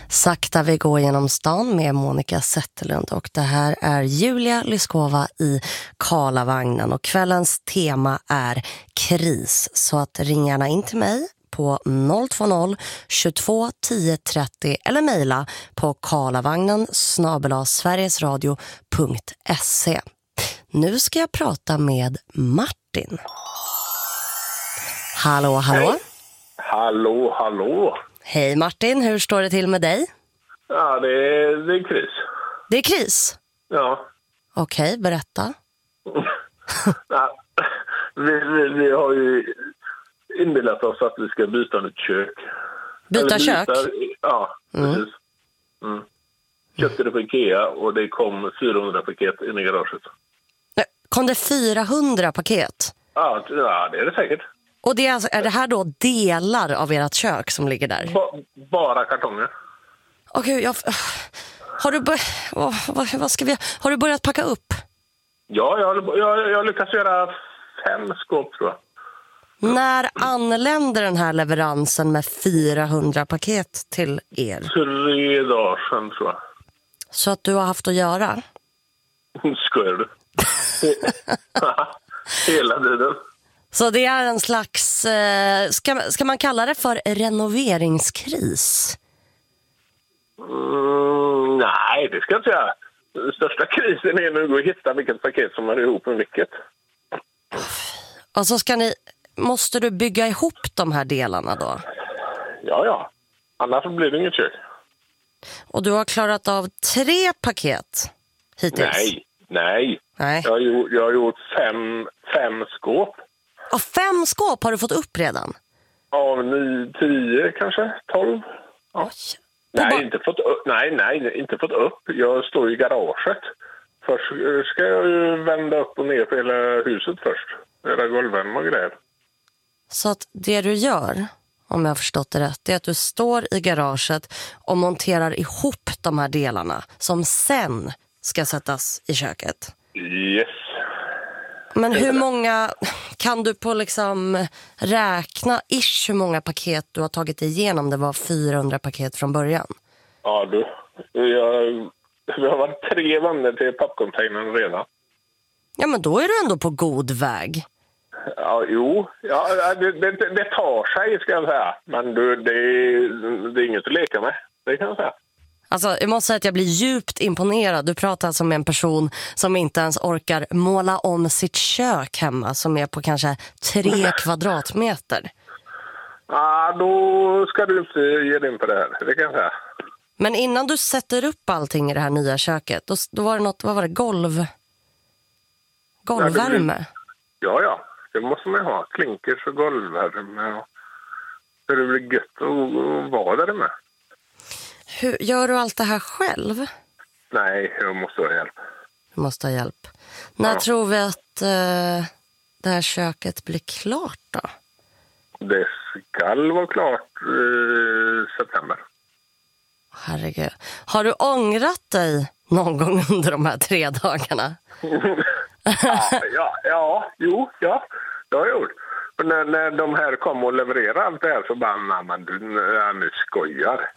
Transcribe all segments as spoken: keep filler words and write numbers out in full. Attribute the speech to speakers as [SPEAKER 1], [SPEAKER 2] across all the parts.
[SPEAKER 1] Sakta vi går genom stan med Monica Zetterlund och det här är Julia Lyskova i Karlavagnen och kvällens tema är kris. Så att ring gärna in till mig på noll två noll tjugotvå tio trettio eller mejla på karlavagnen snabel-a sverigesradio punkt se. Nu ska jag prata med Martin. Hallå, hallå.
[SPEAKER 2] Hej. Hallå, hallå.
[SPEAKER 1] Hej Martin, hur står det till med dig?
[SPEAKER 2] Ja, det är, det är kris.
[SPEAKER 1] Det är kris?
[SPEAKER 2] Ja.
[SPEAKER 1] Okej, berätta.
[SPEAKER 2] Ja, vi, vi, vi har ju inbillat oss att vi ska byta ett kök.
[SPEAKER 1] Byta
[SPEAKER 2] Eller
[SPEAKER 1] kök?
[SPEAKER 2] Ja,
[SPEAKER 1] Mm.
[SPEAKER 2] precis. Mm. Köpte det på Ikea och det kom fyrahundra paket in i garaget.
[SPEAKER 1] Kom det fyrahundra paket?
[SPEAKER 2] Ja, ja det är det säkert.
[SPEAKER 1] Och det är, alltså, är det här då delar av ert kök som ligger där?
[SPEAKER 2] Ba, bara kartonger.
[SPEAKER 1] Åh gud, jag... Har du, bör... oh, vad, vad ska vi... Har du börjat packa upp?
[SPEAKER 2] Ja, jag, jag, jag lyckas göra fem skåp tror jag.
[SPEAKER 1] När anländer den här leveransen med fyrahundra paket till er?
[SPEAKER 2] Tre dagar sedan tror jag.
[SPEAKER 1] Så att du har haft att göra?
[SPEAKER 2] Skojar du? Hela tiden.
[SPEAKER 1] Så det är en slags, eh, ska, ska man kalla det för renoveringskris?
[SPEAKER 2] Mm, nej, det ska jag inte säga. Den största krisen är nu att hitta vilket paket som är ihop med vilket.
[SPEAKER 1] Och så ska ni, måste du bygga ihop de här delarna då?
[SPEAKER 2] Ja, ja. Annars blir det inget kök.
[SPEAKER 1] Och du har klarat av tre paket hittills?
[SPEAKER 2] Nej, nej.
[SPEAKER 1] Nej.
[SPEAKER 2] Jag har gjort, jag har gjort fem, fem skåp.
[SPEAKER 1] Ja, fem skåp har du fått upp redan?
[SPEAKER 2] Av nio, tio kanske, tolv. Ja.
[SPEAKER 1] Oj.
[SPEAKER 2] Nej,
[SPEAKER 1] bara...
[SPEAKER 2] inte fått upp, nej, nej, inte fått upp. Jag står i garaget. Först ska jag ju vända upp och ner på hela huset först. Hela golven och grejer.
[SPEAKER 1] Så att det du gör, om jag har förstått det rätt, är att du står i garaget och monterar ihop de här delarna som sen ska sättas i köket.
[SPEAKER 2] Yes.
[SPEAKER 1] Men hur många, kan du på liksom räkna ish hur många paket du har tagit igenom? Det var fyrahundra paket från början.
[SPEAKER 2] Ja du, jag, jag har varit tre vänner till pappcontainern redan.
[SPEAKER 1] Ja, men då är du ändå på god väg.
[SPEAKER 2] Ja, jo. Ja, det, det, det tar sig ska jag säga. Men du, det, det är inget att leka med, det kan jag säga.
[SPEAKER 1] Alltså, jag måste säga att jag blir djupt imponerad. Du pratar alltså med en person som inte ens orkar måla om sitt kök hemma, som är på kanske tre kvadratmeter.
[SPEAKER 2] Ja, då ska du inte ge dig in på det här, det kan jag säga.
[SPEAKER 1] Men innan du sätter upp allting i det här nya köket, då, då var det något, vad var det, golv? Golvvärme?
[SPEAKER 2] Ja, det blir, ja, ja, det måste man ha. Klinkers och golvvärme. Och, så det blir gött att, att vara där med.
[SPEAKER 1] Hur, gör du allt det här själv?
[SPEAKER 2] Nej, jag måste ha hjälp.
[SPEAKER 1] Du måste ha hjälp. När
[SPEAKER 2] Ja.
[SPEAKER 1] tror vi att uh, det här köket blir klart då?
[SPEAKER 2] Det ska vara klart i september.
[SPEAKER 1] Herregud. Har du ångrat dig någon gång under de här tre dagarna?
[SPEAKER 2] ja, ja, ja, jo, ja, det har jag gjort. Och när, när de här kom och levererade allt det här så bara, nej men du, ja, nu skojar.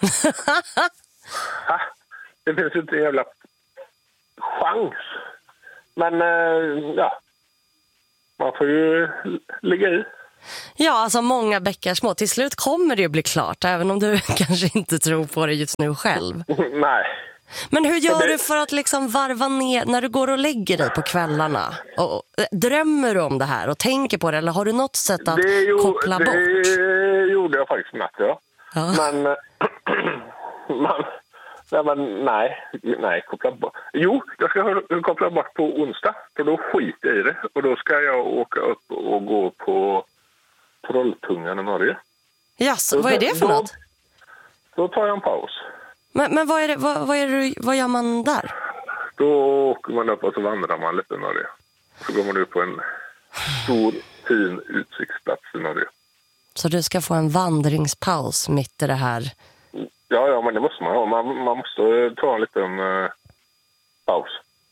[SPEAKER 2] ha, det finns inte en jävla chans. Men, äh, ja, man får ju ligga i.
[SPEAKER 1] Ja, alltså många bäckar små. Till slut kommer det ju bli klart, även om du kanske inte tror på det just nu själv.
[SPEAKER 2] Nej.
[SPEAKER 1] Men hur gör
[SPEAKER 2] det...
[SPEAKER 1] du för att liksom varva ner när du går och lägger dig på kvällarna? Och, och, drömmer du om det här och tänker på det? Eller har du något sätt att
[SPEAKER 2] det jo,
[SPEAKER 1] koppla
[SPEAKER 2] det
[SPEAKER 1] bort?
[SPEAKER 2] Det gjorde jag faktiskt natt, ja.
[SPEAKER 1] Ja.
[SPEAKER 2] Men, man, nej, men nej, nej, koppla bort. Jo, jag ska koppla bort på onsdag, för då skiter jag i det. Och då ska jag åka upp och gå på Trolltungan i Norge.
[SPEAKER 1] Yes, vad är det för
[SPEAKER 2] då,
[SPEAKER 1] något?
[SPEAKER 2] Då tar jag en paus.
[SPEAKER 1] Men, men vad, är det, vad, vad, är det, vad gör man där?
[SPEAKER 2] Då åker man upp och så vandrar man lite i Norge. Så går man ut på en stor, fin utsiktsplats i Norge.
[SPEAKER 1] Så du ska få en vandringspaus mitt i det här?
[SPEAKER 2] Ja, ja, men det måste man ha. Man, man måste ta en liten uh, paus.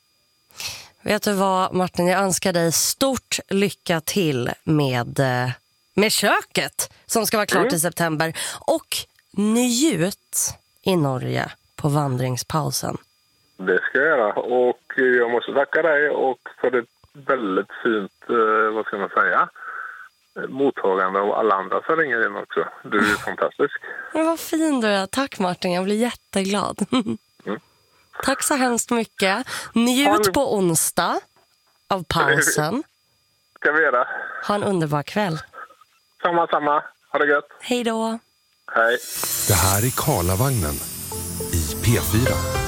[SPEAKER 1] Vet du vad, Martin? Jag önskar dig stort lycka till med, med köket som ska vara klart mm. i september. Och njut i Norge på vandringspausen.
[SPEAKER 2] Det ska jag göra. Och jag måste tacka dig och för ett väldigt fint, eh, vad ska man säga, mottagande av alla andra som ringer in också. Du är fantastisk.
[SPEAKER 1] Men vad fin du är. Tack Martin, jag blir jätteglad. Mm. Tack så hemskt mycket. Njut du... på onsdag av pausen.
[SPEAKER 2] Ska vi göra.
[SPEAKER 1] Ha en underbar kväll.
[SPEAKER 2] Samma, samma. Ha det gött.
[SPEAKER 1] Hej då.
[SPEAKER 2] Hej.
[SPEAKER 3] Det här är Karlavagnen i P fyra.